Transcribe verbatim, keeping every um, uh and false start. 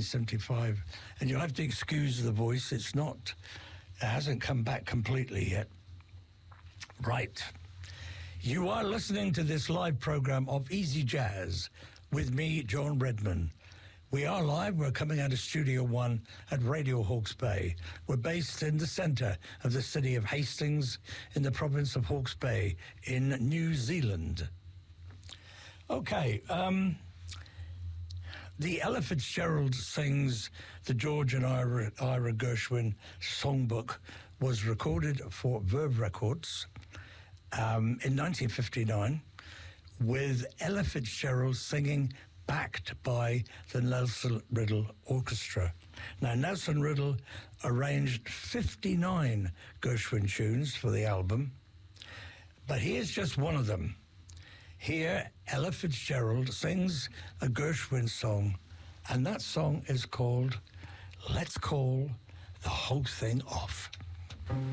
seventy-five. And you'll have to excuse the voice. It's not, it hasn't come back completely yet. Right. You are listening to this live program of Easy Jazz with me, John Redman. We are live. We're coming out of Studio One at Radio Hawke's Bay. We're based in the centre of the city of Hastings in the province of Hawke's Bay in New Zealand. Okay, um, the Ella Fitzgerald Sings the George and Ira, Ira Gershwin songbook was recorded for Verve Records um, in nineteen fifty-nine with Ella Fitzgerald singing, backed by the Nelson Riddle Orchestra. Now, Nelson Riddle arranged fifty-nine Gershwin tunes for the album, but here's just one of them. Here, Ella Fitzgerald sings a Gershwin song, and that song is called Let's Call the Whole Thing Off.